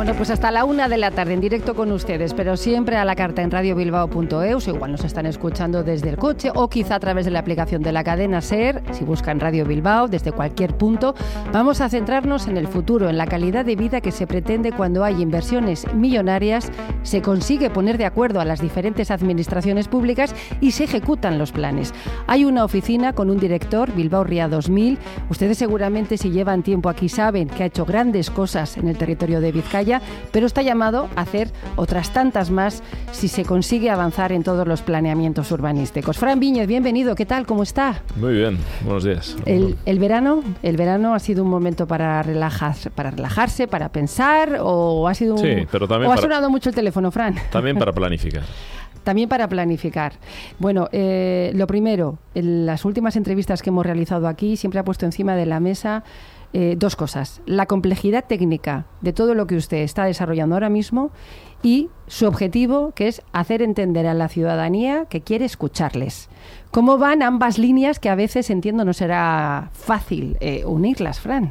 Bueno, pues hasta la 1 de la tarde en directo con ustedes, pero siempre a la carta en radiobilbao.eus, o igual nos están escuchando desde el coche o quizá a través de la aplicación de la cadena SER, si buscan Radio Bilbao desde cualquier punto. Vamos a centrarnos en el futuro, en la calidad de vida que se pretende cuando hay inversiones millonarias, se consigue poner de acuerdo a las diferentes administraciones públicas y se ejecutan los planes. Hay una oficina con un director, Bilbao Ría 2000. Ustedes seguramente, si llevan tiempo aquí, saben que ha hecho grandes cosas en el territorio de Vizcaya, pero está llamado a hacer otras tantas más si se consigue avanzar en todos los planeamientos urbanísticos. Fran Viñez, bienvenido, ¿qué tal? ¿Cómo está? Muy bien, buenos días. ¿El verano ha sido un momento para relajarse, para pensar, o ha sido sí, pero también ha sonado mucho el teléfono, Fran? También para planificar. También para planificar. Bueno, lo primero, en las últimas entrevistas que hemos realizado aquí siempre ha puesto encima de la mesa dos cosas: la complejidad técnica de todo lo que usted está desarrollando ahora mismo y su objetivo, que es hacer entender a la ciudadanía que quiere escucharles. ¿Cómo van ambas líneas que a veces, entiendo, no será fácil unirlas, Fran?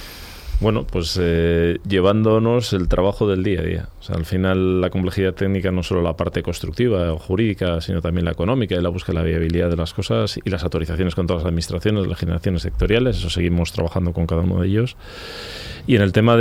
Bueno, pues llevándonos el trabajo del día a día. O sea, al final la complejidad técnica no solo la parte constructiva o jurídica, sino también la económica y la búsqueda de la viabilidad de las cosas y las autorizaciones con todas las administraciones, las legislaciones sectoriales. Eso seguimos trabajando con cada uno de ellos. Y en el tema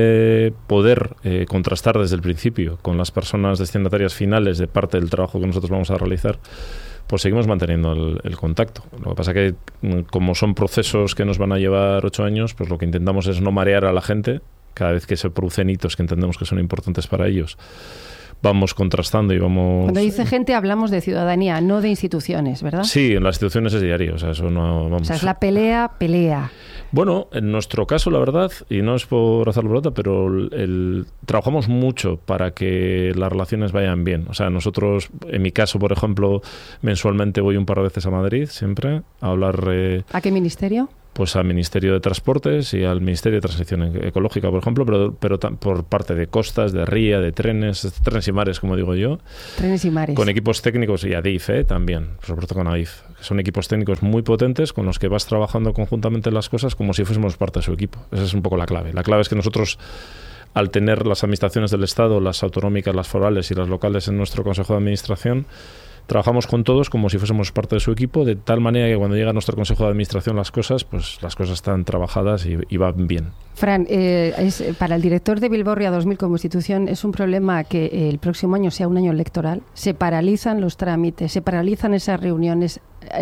de poder contrastar desde el principio con las personas destinatarias finales de parte del trabajo que nosotros vamos a realizar, pues seguimos manteniendo el contacto. Lo que pasa que, como son procesos que nos van a llevar 8 años, pues lo que intentamos es no marear a la gente. Cada vez que se producen hitos que entendemos que son importantes para ellos, vamos contrastando y vamos... Cuando dice gente, hablamos de ciudadanía, no de instituciones, ¿verdad? Sí, en las instituciones es diario. O sea, eso no... Vamos. O sea, es la pelea. Bueno, en nuestro caso, la verdad, y no es por hacerlo brota, pero trabajamos mucho para que las relaciones vayan bien. O sea, nosotros, en mi caso, por ejemplo, mensualmente voy un par de veces a Madrid, siempre, a hablar... ¿A qué ministerio? Pues al Ministerio de Transportes y al Ministerio de Transición Ecológica, por ejemplo, pero por parte de costas, de ría, de trenes y mares, como digo yo. Trenes y mares. Con equipos técnicos y ADIF también, sobre todo con ADIF. Son equipos técnicos muy potentes con los que vas trabajando conjuntamente las cosas como si fuésemos parte de su equipo. Esa es un poco la clave. La clave es que nosotros, al tener las administraciones del Estado, las autonómicas, las forales y las locales en nuestro Consejo de Administración, trabajamos con todos como si fuésemos parte de su equipo, de tal manera que cuando llega a nuestro Consejo de Administración las cosas están trabajadas y van bien. Fran, para el director de Bilbao Ría 2000 como institución, ¿es un problema que el próximo año sea un año electoral? ¿Se paralizan los trámites? ¿Se paralizan esas reuniones?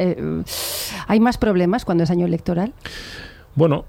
¿Hay más problemas cuando es año electoral? Bueno,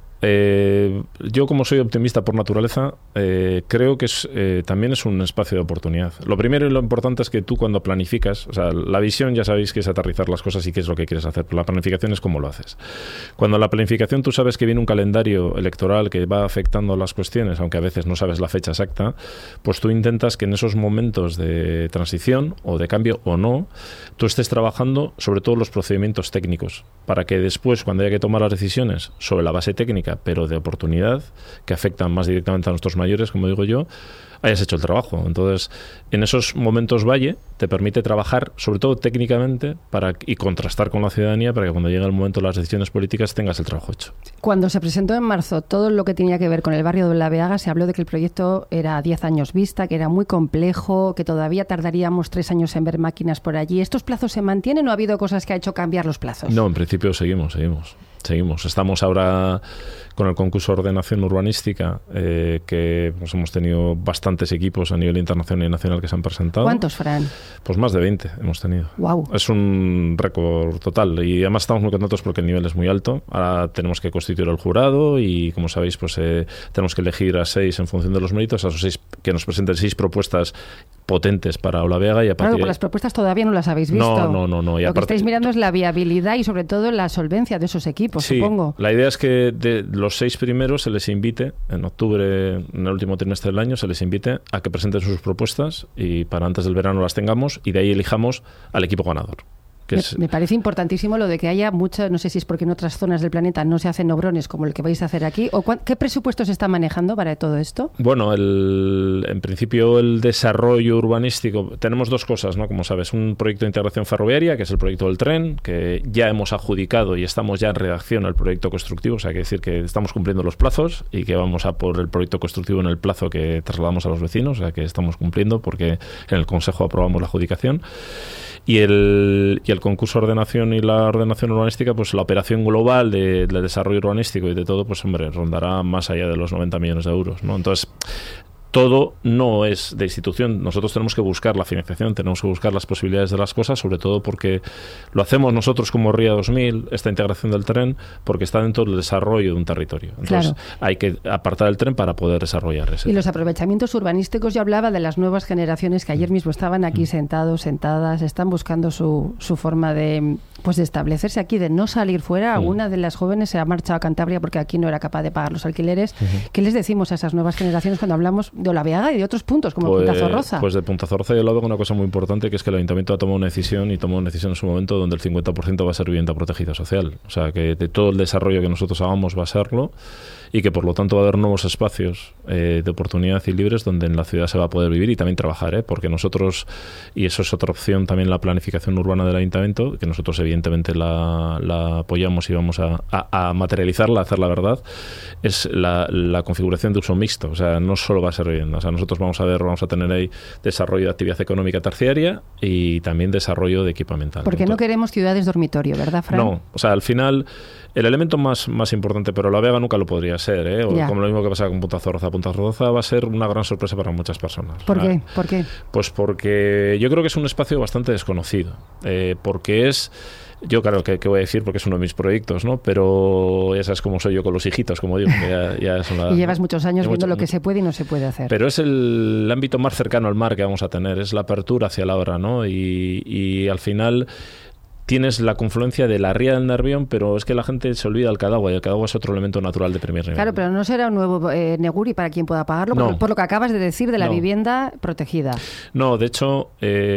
yo, como soy optimista por naturaleza, creo que también es un espacio de oportunidad. Lo primero y lo importante es que tú, cuando planificas, o sea, la visión ya sabéis que es aterrizar las cosas y qué es lo que quieres hacer, pero la planificación es cómo lo haces. Cuando la planificación tú sabes que viene un calendario electoral que va afectando las cuestiones, aunque a veces no sabes la fecha exacta, pues tú intentas que en esos momentos de transición o de cambio o no, tú estés trabajando sobre todo los procedimientos técnicos, para que después, cuando haya que tomar las decisiones sobre la base técnica, pero de oportunidad, que afectan más directamente a nuestros mayores, como digo yo, hayas hecho el trabajo. Entonces, en esos momentos valle, te permite trabajar, sobre todo técnicamente, y contrastar con la ciudadanía, para que cuando llegue el momento de las decisiones políticas tengas el trabajo hecho. Cuando se presentó en marzo todo lo que tenía que ver con el barrio de La Veaga, se habló de que el proyecto era a 10 años vista, que era muy complejo, que todavía tardaríamos 3 años en ver máquinas por allí. ¿Estos plazos se mantienen o ha habido cosas que ha hecho cambiar los plazos? No, en principio seguimos. Estamos ahora con el concurso de ordenación urbanística, que pues hemos tenido bastantes equipos a nivel internacional y nacional que se han presentado. ¿Cuántos, Fran? Pues más de 20 hemos tenido. Wow. Es un récord total y además estamos muy contentos porque el nivel es muy alto. Ahora tenemos que constituir el jurado y, como sabéis, pues tenemos que elegir a 6 en función de los méritos, a esos 6 que nos presenten 6 propuestas potentes para Olaveaga y a partir Claro, las propuestas todavía no las habéis visto. No. Lo que estáis mirando es la viabilidad y sobre todo la solvencia de esos equipos, sí, supongo. La idea es que de los 6 primeros se les invite, en octubre, en el último trimestre del año, se les invite a que presenten sus propuestas y para antes del verano las tengamos y de ahí elijamos al equipo ganador. Me parece importantísimo lo de que haya muchas, no sé si es porque en otras zonas del planeta no se hacen obrones como el que vais a hacer aquí, o ¿qué presupuesto se está manejando para todo esto? Bueno, en principio el desarrollo urbanístico, tenemos dos cosas, ¿no? Como sabes, un proyecto de integración ferroviaria, que es el proyecto del tren, que ya hemos adjudicado y estamos ya en redacción al proyecto constructivo, o sea, que decir que estamos cumpliendo los plazos y que vamos a por el proyecto constructivo en el plazo que trasladamos a los vecinos, o sea, que estamos cumpliendo porque en el Consejo aprobamos la adjudicación. Y el concurso de ordenación y la ordenación urbanística, pues la operación global del desarrollo urbanístico y de todo, pues hombre, rondará más allá de los 90 millones de euros, ¿no? Entonces, todo no es de institución. Nosotros tenemos que buscar la financiación, tenemos que buscar las posibilidades de las cosas, sobre todo porque lo hacemos nosotros como Ría 2000, esta integración del tren, porque está dentro del desarrollo de un territorio. Entonces, hay que apartar el tren para poder desarrollar ese. Y los aprovechamientos urbanísticos, yo hablaba de las nuevas generaciones que ayer mismo estaban aquí sentadas, están buscando su forma de establecerse aquí, de no salir fuera. Una de las jóvenes se ha marchado a Cantabria porque aquí no era capaz de pagar los alquileres. ¿Qué les decimos a esas nuevas generaciones cuando hablamos de Olabeaga y de otros puntos como Punta Zorroza? Pues de Punta Zorroza yo lo veo con una cosa muy importante, que es que el Ayuntamiento ha tomado una decisión en su momento donde el 50% va a ser vivienda protegida social. O sea, que de todo el desarrollo que nosotros hagamos va a serlo, y que por lo tanto va a haber nuevos espacios de oportunidad y libres donde en la ciudad se va a poder vivir y también trabajar, porque nosotros, y eso es otra opción también, la planificación urbana del Ayuntamiento, que nosotros evidentemente la apoyamos y vamos a materializarla, a hacer la verdad, es la configuración de uso mixto. O sea, no solo va a ser vivienda. O sea, nosotros vamos a tener ahí desarrollo de actividad económica terciaria y también desarrollo de equipamental. Porque no queremos ciudades dormitorio, ¿verdad, Fran? No, o sea, al final el elemento más importante, pero Olabeaga nunca lo podría ser, o como lo mismo que pasa con Punta Zorroza. Punta Zorroza va a ser una gran sorpresa para muchas personas. ¿Por qué? ¿Por qué? Pues porque yo creo que es un espacio bastante desconocido, porque es... Yo, claro, que voy a decir porque es uno de mis proyectos, ¿no? Pero ya sabes cómo soy yo con los hijitos, como digo. Ya es y llevas muchos años viendo lo que se puede y no se puede hacer. Pero es el ámbito más cercano al mar que vamos a tener, es la apertura hacia la obra, ¿no? Y al final tienes la confluencia de la ría del Nervión, pero es que la gente se olvida del Cadagua, y el Cadagua es otro elemento natural de primer nivel. Claro, pero no será un nuevo Neguri para quien pueda pagarlo, no. por lo que acabas de decir de la vivienda protegida. No, de hecho,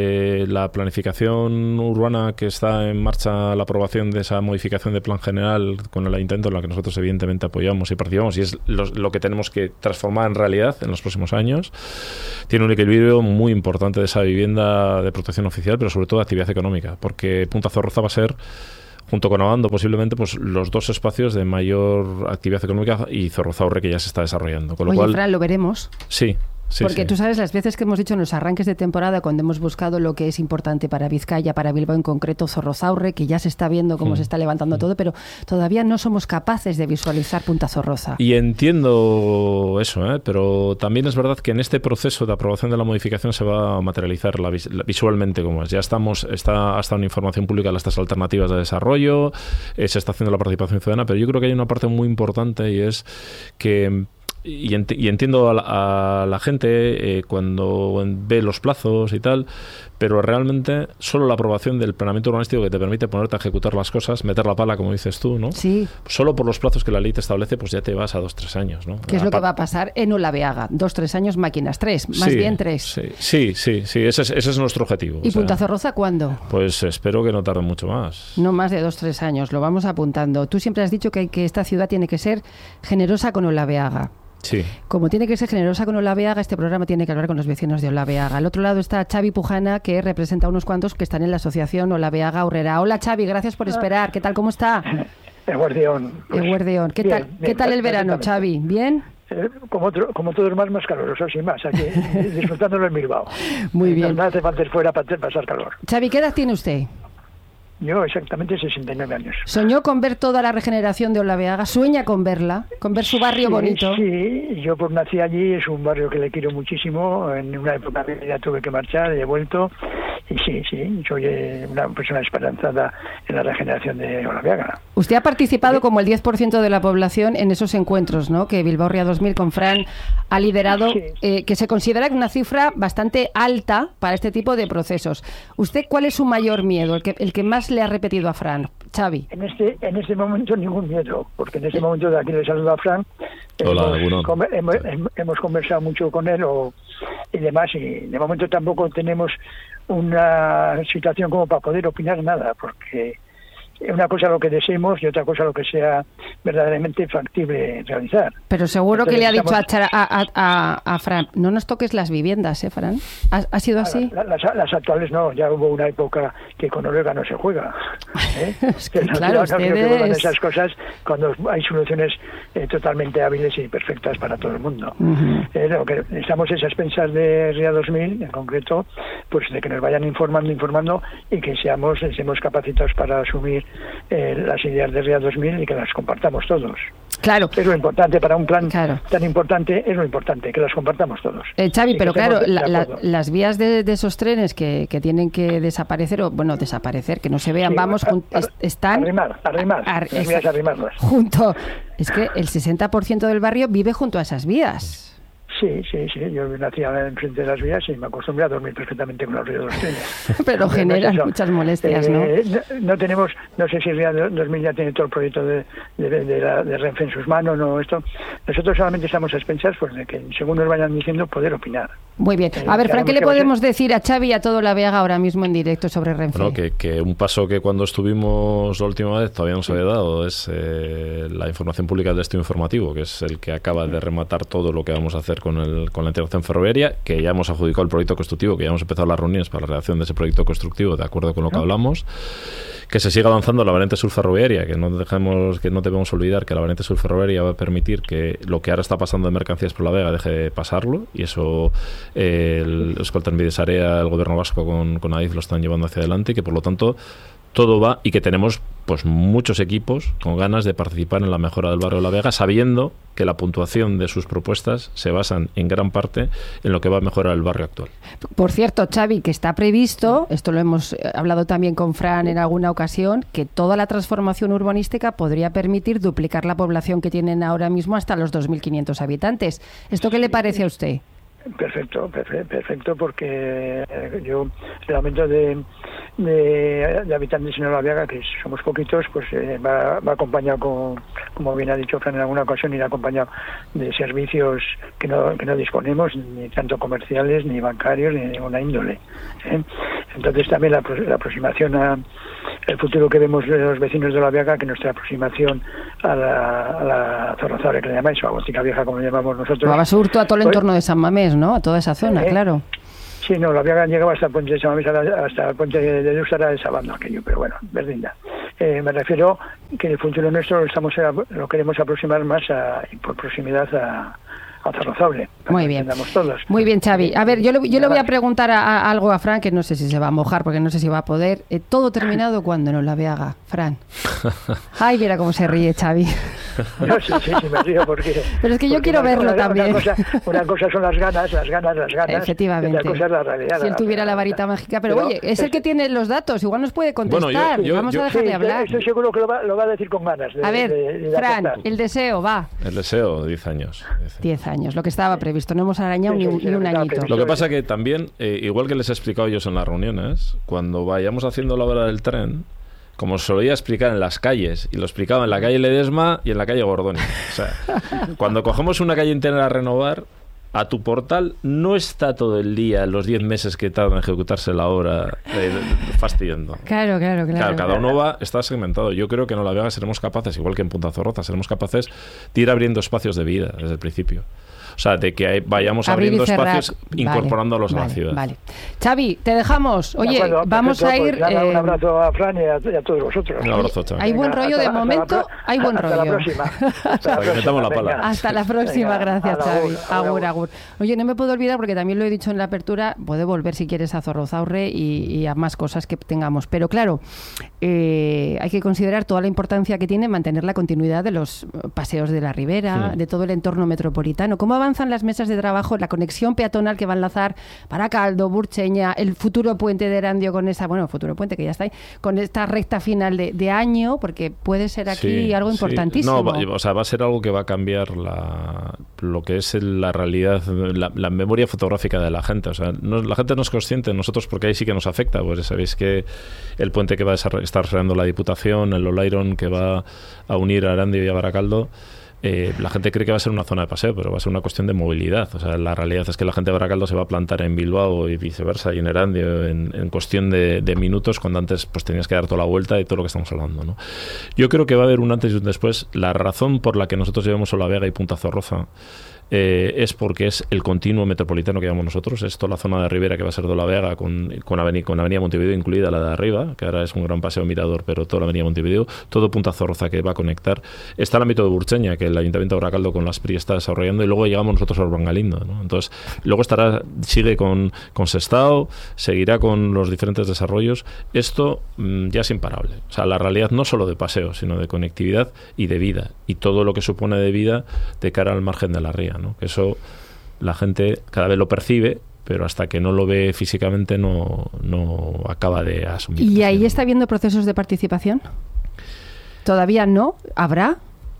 la planificación urbana que está en marcha, la aprobación de esa modificación de plan general con el Ayuntamiento, en la que nosotros evidentemente apoyamos y participamos, y es lo que tenemos que transformar en realidad en los próximos años, tiene un equilibrio muy importante de esa vivienda de protección oficial, pero sobre todo de actividad económica, porque Punta Zorroza va a ser, junto con Abando posiblemente, pues los dos espacios de mayor actividad económica, y Zorrozaurre, que ya se está desarrollando. Con lo cual, Fran, ¿lo veremos? Sí. Porque tú sabes las veces que hemos dicho en los arranques de temporada, cuando hemos buscado lo que es importante para Vizcaya, para Bilbao en concreto, Zorrozaurre, que ya se está viendo cómo se está levantando todo, pero todavía no somos capaces de visualizar Punta Zorroza. Y entiendo eso, pero también es verdad que en este proceso de aprobación de la modificación se va a materializar visualmente como es. Ya está una información pública de estas alternativas de desarrollo, se está haciendo la participación ciudadana, pero yo creo que hay una parte muy importante, y es que... Y entiendo a la gente cuando ve los plazos y tal, pero realmente solo la aprobación del planeamiento urbanístico, que te permite ponerte a ejecutar las cosas, meter la pala, como dices tú, ¿no? Sí. Solo por los plazos que la ley te establece, pues ya te vas a 2-3 años, ¿no? ¿Qué es lo que va a pasar en Olabeaga? 2-3 años, máquinas, 3, más bien 3. Sí, ese es nuestro objetivo. ¿Y Punta Zorroza cuándo? Pues espero que no tarde mucho más. No más de 2-3 años, lo vamos apuntando. Tú siempre has dicho que esta ciudad tiene que ser generosa con Olabeaga. Sí. Como tiene que ser generosa con Olabeaga, este programa tiene que hablar con los vecinos de Olabeaga. Al otro lado está Xavi Pujana, que representa a unos cuantos que están en la asociación Olabeaga Aurrera. Hola Xavi, gracias por esperar. ¿Qué tal? ¿Cómo está? Eguardión. Eguardión. ¿Qué tal el verano, Xavi? ¿Bien? Como todos más caluroso, sin más, aquí disfrutándolo en Bilbao. Muy bien. No hace falta ir fuera para pasar calor. Xavi, ¿qué edad tiene usted? Yo exactamente 69 años. ¿Soñó con ver toda la regeneración de Olabeaga? ¿Sueña con verla? ¿Con ver su barrio bonito? Sí, yo pues nací allí, es un barrio que le quiero muchísimo. En una época que ya tuve que marchar, he vuelto. Y sí, soy una persona esperanzada en la regeneración de Olabeaga. Usted ha participado como el 10% de la población en esos encuentros, ¿no?, que Bilbao Ría 2000 con Fran ha liderado, que se considera una cifra bastante alta para este tipo de procesos. ¿Usted cuál es su mayor miedo, el que más le ha repetido a Fran, Xavi? En este momento ningún miedo, porque en este momento de aquí le saludo a Fran. Hola, hemos conversado mucho con él, y demás, y de momento tampoco tenemos una situación como para poder opinar nada, porque una cosa lo que deseemos y otra cosa lo que sea verdaderamente factible realizar. Pero seguro Entonces, que le ha dicho a Fran, no nos toques las viviendas, Fran. ¿Ha sido así? Las actuales no, ya hubo una época que con Noruega no se juega. Es que, claro, no creo que vuelvan ustedes... esas cosas cuando hay soluciones totalmente hábiles y perfectas para todo el mundo. Lo que estamos es a expensas de RIA 2000, en concreto, pues de que nos vayan informando y que seamos capacitados para asumir las ideas de RIA 2000 y que las compartamos todos. Claro. Es lo importante para un plan tan importante, es lo importante, que las compartamos todos. Xavi, pero claro, las vías de esos trenes que tienen que desaparecer, desaparecer, que no se vean, están... Arrimarlas. Junto. Es que el 60% del barrio vive junto a esas vías. Sí. Yo nací enfrente de las vías y me acostumbré a dormir perfectamente con los ríos de los trenes. Pero generan muchas molestias, ¿no? No tenemos, no sé si RIA 2000 ya tiene todo el proyecto de Renfe en sus manos, no esto. Nosotros solamente estamos a expensas pues, de que, según nos vayan diciendo, poder opinar. Muy bien. A ver, Fran, ¿qué le podemos decir a Xavi y a todo La Vega ahora mismo en directo sobre Renfe? Bueno, que un paso que cuando estuvimos la última vez todavía no se había dado es la información pública del estudio informativo, que es el que acaba de rematar todo lo que vamos a hacer con la integración ferroviaria, que ya hemos adjudicado el proyecto constructivo, que ya hemos empezado las reuniones para la redacción de ese proyecto constructivo de acuerdo con lo que hablamos, que se siga avanzando la variante sur ferroviaria, que no debemos olvidar que la variante sur ferroviaria va a permitir que lo que ahora está pasando de mercancías por La Vega deje de pasarlo, y eso el Euskotrenbide Sarea, el gobierno vasco con Adif lo están llevando hacia adelante, y que por lo tanto todo va, y que tenemos pues muchos equipos con ganas de participar en la mejora del barrio de La Vega, sabiendo que la puntuación de sus propuestas se basan en gran parte en lo que va a mejorar el barrio actual. Por cierto, Xavi, que está previsto, esto lo hemos hablado también con Fran en alguna ocasión, que toda la transformación urbanística podría permitir duplicar la población que tienen ahora mismo hasta los 2.500 habitantes. ¿Esto qué le parece a usted? Perfecto, porque yo el aumento de habitantes en La Vega, que somos poquitos, pues va acompañado como bien ha dicho Fran en alguna ocasión, irá acompañado de servicios que no disponemos, ni tanto comerciales, ni bancarios, ni de ninguna índole. Entonces también la aproximación el futuro que vemos de los vecinos de La Vega, que nuestra aproximación a la Zorrozaure, que le llamáis, o a Botica Vieja, como le llamamos nosotros. A Basurto, a todo el entorno de San Mamés, ¿no? A toda esa zona, claro. Sí, no, La Vega llegaba hasta el puente de San Mamés, hasta el puente de Dústara, de Sabando, aquello, pero bueno, Verdinda. Me refiero que el futuro nuestro lo queremos aproximar más por proximidad a Zorrozaure. Muy bien. Todos. Muy bien, Xavi. A ver, yo le voy a preguntar algo a Fran, que no sé si se va a mojar, porque no sé si va a poder. ¿Todo terminado cuándo no La Vega, Fran? Ay, mira cómo se ríe Xavi. No, sí, me río porque... Pero es que yo quiero verlo también. Una cosa son las ganas. Efectivamente. Y otra cosa es la realidad. Si él tuviera la varita mágica. Pero oye, es el que tiene los datos, igual nos puede contestar. Bueno, vamos a dejarle hablar. Estoy seguro que lo va a decir con ganas. A ver, Fran, el deseo, va. El deseo, 10 años. 10 años, lo que estaba previsto. No hemos arañado ni un añito. Lo que pasa que también, igual que les he explicado yo en las reuniones, cuando vayamos haciendo la obra del tren, como se lo iba a explicar en las calles, y lo explicaba en la calle Ledesma y en la calle Gordoni. O sea, cuando cogemos una calle entera a renovar, a tu portal no está todo el día, los 10 meses que tarda en ejecutarse la obra, fastidiando. Claro. Cada uno está segmentado. Yo creo que en La Vega seremos capaces, igual que en Punta Zorroza, seremos capaces de ir abriendo espacios de vida desde el principio. O sea, de que vayamos abriendo espacios, incorporándolos a la ciudad. Vale. Xavi, te dejamos. Oye, vamos a ir... Pues un abrazo a Fran y a todos vosotros. Un abrazo, Xavi. Hay buen rollo de momento, hay buen rollo. Hasta la próxima. Hasta la próxima, gracias, Xavi. Agur. Oye, no me puedo olvidar, porque también lo he dicho en la apertura, puede volver si quieres a Zorrozaure y a más cosas que tengamos. Pero claro, hay que considerar toda la importancia que tiene mantener la continuidad de los paseos de la Ribera, de todo el entorno metropolitano. ¿Cómo avanzan las mesas de trabajo, la conexión peatonal que va a enlazar Baracaldo, Burcheña, el futuro puente de Erandio con esa, futuro puente que ya está ahí, con esta recta final de año, porque puede ser aquí algo importantísimo? No, va a ser algo que va a cambiar lo que es la realidad, la memoria fotográfica de la gente. O sea, la gente no es consciente, nosotros, porque ahí sí que nos afecta. Pues sabéis que el puente que va a estar desarrollando la Diputación, el Olairon que va a unir a Erandio y a Baracaldo, la gente cree que va a ser una zona de paseo, pero va a ser una cuestión de movilidad. O sea, la realidad es que la gente de Baracaldo se va a plantar en Bilbao y viceversa, y en Erandio, en cuestión de minutos, cuando antes pues tenías que dar toda la vuelta y todo lo que estamos hablando, ¿no? Yo creo que va a haber un antes y un después. La razón por la que nosotros llevamos Olavega y Punta Zorroza es porque es el continuo metropolitano que llamamos nosotros. Es toda la zona de Ribera, que va a ser de Olavega, con Avenida Montevideo incluida, la de arriba, que ahora es un gran paseo mirador, pero toda la Avenida Montevideo, todo Punta Zorroza, que va a conectar. Está el ámbito de Burcheña, que el Ayuntamiento de Baracaldo con las PRI está desarrollando, y luego llegamos nosotros a Urbangalindo, ¿no? Entonces, luego sigue con Sestao, seguirá con los diferentes desarrollos. Esto ya es imparable. O sea, la realidad no solo de paseo, sino de conectividad y de vida, y todo lo que supone de vida de cara al margen de la ría, ¿no? Que eso la gente cada vez lo percibe, pero hasta que no lo ve físicamente no acaba de asumir. ¿Y ahí está habiendo procesos de participación? ¿Todavía no? ¿Habrá?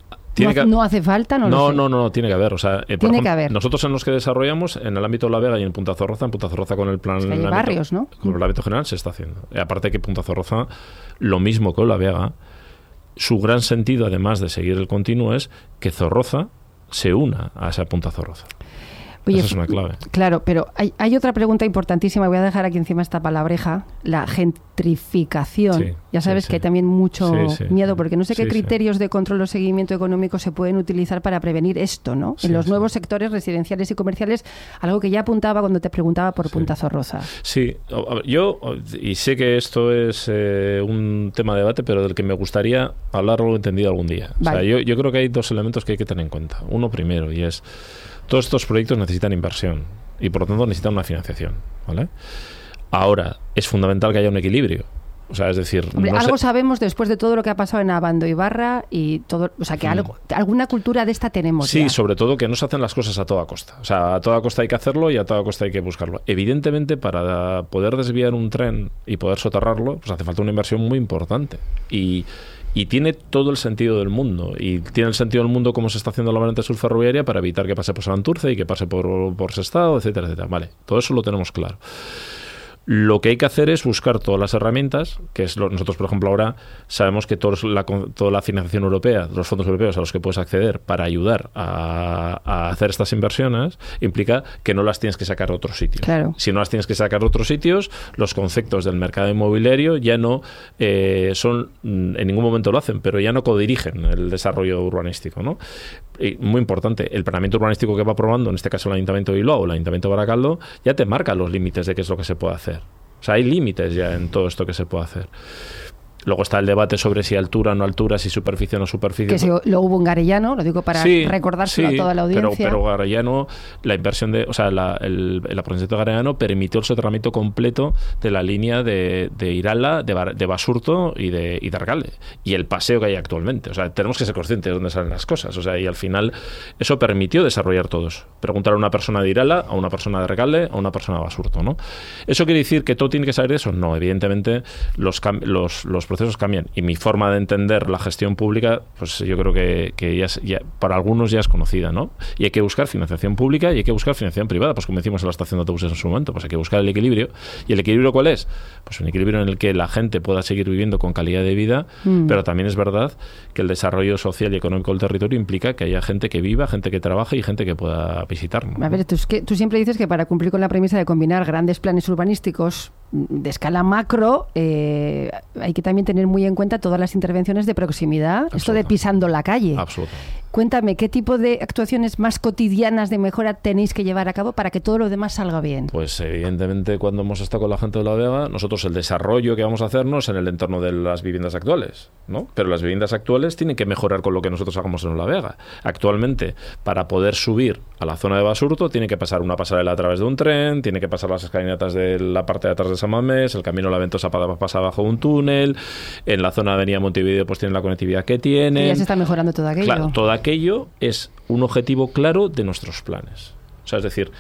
¿No hace falta? No, tiene que haber. O sea, por ejemplo, que haber. Nosotros en los que desarrollamos, en el ámbito de La Vega y en Punta Zorroza con el plan... hay barrios, ¿no? Con el ámbito general se está haciendo. Y aparte que Punta Zorroza, lo mismo que La Vega, su gran sentido, además de seguir el continuo, es que Zorroza se una a esa Punta Zorroza. Oye, esa es una clave. Claro, pero hay otra pregunta importantísima. Voy a dejar aquí encima esta palabreja, la gentrificación. Sí, ya sabes que hay también mucho miedo, porque no sé qué criterios de control o seguimiento económico se pueden utilizar para prevenir esto, ¿no? En los nuevos sectores residenciales y comerciales, algo que ya apuntaba cuando te preguntaba por Punta Zorroza. Sí, yo, y sé que esto es un tema de debate, pero del que me gustaría hablarlo entendido algún día. Vale. O sea, yo creo que hay dos elementos que hay que tener en cuenta. Uno primero, y es... Todos estos proyectos necesitan inversión y, por lo tanto, necesitan una financiación, ¿vale? Ahora, es fundamental que haya un equilibrio. O sea, es decir... Hombre, algo sabemos después de todo lo que ha pasado en Abando y Barra y todo... O sea, que alguna cultura de esta tenemos ya. Sobre todo que no se hacen las cosas a toda costa. O sea, a toda costa hay que hacerlo y a toda costa hay que buscarlo. Evidentemente, para poder desviar un tren y poder soterrarlo, pues hace falta una inversión muy importante. Y tiene todo el sentido del mundo. Y tiene el sentido del mundo como se está haciendo la variante sur ferroviaria para evitar que pase por Santurce y que pase por Sestao, etcétera, etcétera. Vale, todo eso lo tenemos claro. Lo que hay que hacer es buscar todas las herramientas, que es nosotros, por ejemplo, ahora sabemos que toda la financiación europea, los fondos europeos a los que puedes acceder para ayudar a hacer estas inversiones, implica que no las tienes que sacar de otros sitios. Claro. Si no las tienes que sacar de otros sitios, los conceptos del mercado inmobiliario ya no en ningún momento lo hacen, pero ya no codirigen el desarrollo urbanístico, ¿no? Y muy importante, el planeamiento urbanístico que va aprobando, en este caso el Ayuntamiento de Bilbao o el Ayuntamiento de Baracaldo, ya te marca los límites de qué es lo que se puede hacer. O sea, hay límites ya en todo esto que se puede hacer. Luego está el debate sobre si altura o no altura, si superficie o no superficie. Que lo hubo en Garellano, lo digo para recordárselo a toda la audiencia. Pero Garellano, la inversión el proyecto de Garellano permitió el soterramiento completo de la línea de Irala, de Basurto y de Argalde. Y el paseo que hay actualmente. O sea, tenemos que ser conscientes de dónde salen las cosas. O sea, y al final eso permitió desarrollar todos. Preguntar a una persona de Irala, a una persona de Argalde, a una persona de Basurto, ¿no? ¿Eso quiere decir que todo tiene que salir de eso? No, evidentemente los procesos cambian, y mi forma de entender la gestión pública, pues yo creo que ya para algunos ya es conocida, ¿no? Y hay que buscar financiación pública y hay que buscar financiación privada, pues como decimos en la estación de autobuses en su momento, pues hay que buscar el equilibrio. ¿Y el equilibrio cuál es? Pues un equilibrio en el que la gente pueda seguir viviendo con calidad de vida, pero también es verdad que el desarrollo social y económico del territorio implica que haya gente que viva, gente que trabaje y gente que pueda visitarnos, ¿no? A ver, tú siempre dices que para cumplir con la premisa de combinar grandes planes urbanísticos de escala macro, hay que también tener muy en cuenta todas las intervenciones de proximidad, esto de pisando la calle. Absolutamente. Cuéntame, ¿qué tipo de actuaciones más cotidianas de mejora tenéis que llevar a cabo para que todo lo demás salga bien? Pues evidentemente cuando hemos estado con la gente de La Vega, nosotros el desarrollo que vamos a hacernos en el entorno de las viviendas actuales, ¿no? Pero las viviendas actuales tienen que mejorar con lo que nosotros hagamos en La Vega. Actualmente, para poder subir a la zona de Basurto, tiene que pasar una pasarela a través de un tren, tiene que pasar las escalinatas de la parte de atrás de San Mamés, el camino La Ventosa pasa bajo un túnel, en la zona de Avenida Montevideo pues tiene la conectividad que tiene. Ya se está mejorando todo aquello. Claro, todo aquello es un objetivo claro de nuestros planes. O sea, es decir,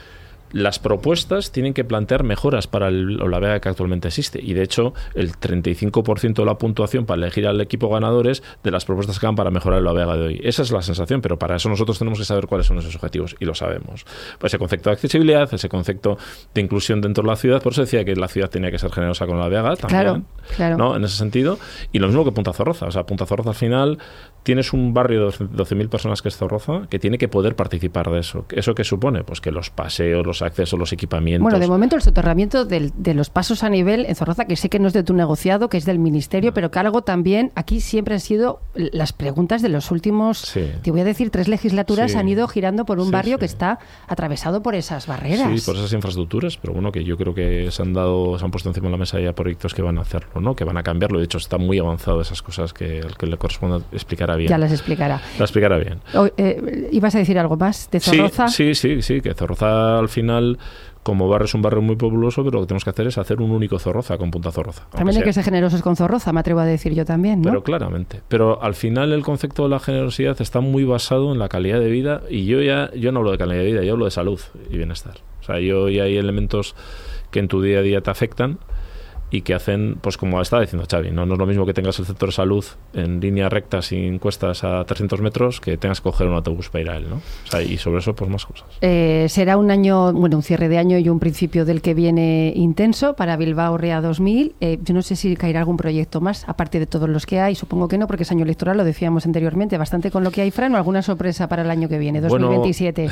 las propuestas tienen que plantear mejoras para el Olavega que actualmente existe. Y de hecho, el 35% de la puntuación para elegir al equipo ganadores de las propuestas que hagan para mejorar el Olavega de hoy. Esa es la sensación, pero para eso nosotros tenemos que saber cuáles son esos objetivos y lo sabemos. Pues ese concepto de accesibilidad, ese concepto de inclusión dentro de la ciudad, por eso decía que la ciudad tenía que ser generosa con el Olavega también, claro. ¿no? En ese sentido. Y lo mismo que Punta Zorroza. O sea, Punta Zorroza al final tienes un barrio de 12.000 personas que es Zorroza que tiene que poder participar de eso. ¿Eso qué supone? Pues que los paseos, los accesos, los equipamientos... Bueno, de momento el soterramiento de los pasos a nivel en Zorroza, que sé que no es de tu negociado, que es del Ministerio, pero que algo también aquí siempre han sido las preguntas de los últimos, te voy a decir, 3 legislaturas han ido girando por un barrio que está atravesado por esas barreras. Sí, por esas infraestructuras, pero bueno, que yo creo que se han puesto encima de la mesa ya proyectos que van a hacerlo, ¿no? Que van a cambiarlo. De hecho, está muy avanzado esas cosas que al que le corresponda explicará bien. Ya las explicará. Las explicará bien. ¿Ibas a decir algo más de Zorroza? Sí, que Zorroza al final, como barrio, es un barrio muy populoso, pero lo que tenemos que hacer es hacer un único Zorroza con Punta Zorroza. También hay que ser generosos con Zorroza, me atrevo a decir yo también, ¿no? Pero claramente. Pero al final el concepto de la generosidad está muy basado en la calidad de vida, y yo no hablo de calidad de vida, yo hablo de salud y bienestar. O sea, ya hay elementos que en tu día a día te afectan y que hacen, pues como estaba diciendo Xavi, no es lo mismo que tengas el sector de salud en línea recta sin cuestas a 300 metros que tengas que coger un autobús para ir a él, ¿no? O sea, y sobre eso, pues más cosas. Será un año, un cierre de año y un principio del que viene intenso para Bilbao Ría 2000. Yo no sé si caerá algún proyecto más, aparte de todos los que hay, supongo que no, porque es año electoral, lo decíamos anteriormente, bastante con lo que hay, Fran, o alguna sorpresa para el año que viene, 2027.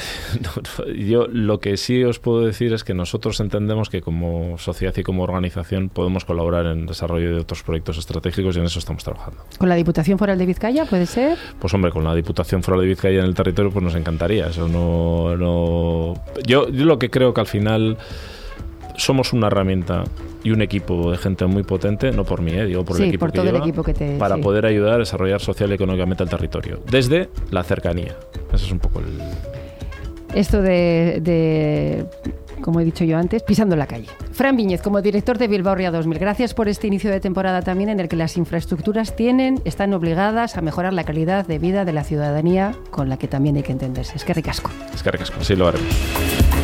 Yo lo que sí os puedo decir es que nosotros entendemos que como sociedad y como organización podemos colaborar en el desarrollo de otros proyectos estratégicos y en eso estamos trabajando. ¿Con la Diputación Foral de Vizcaya puede ser? Pues hombre, con la Diputación Foral de Vizcaya en el territorio pues nos encantaría. Eso no. Yo lo que creo que al final somos una herramienta y un equipo de gente muy potente, no por mí, digo por el equipo por que todo lleva, el equipo que para poder ayudar a desarrollar social y económicamente el territorio, desde la cercanía. Eso es un poco el... Esto de como he dicho yo antes, pisando la calle. Fran Viñez, como director de Bilbao Ría 2000, gracias por este inicio de temporada también en el que las infraestructuras están obligadas a mejorar la calidad de vida de la ciudadanía, con la que también hay que entenderse. Es que ricasco. Sí, lo haremos.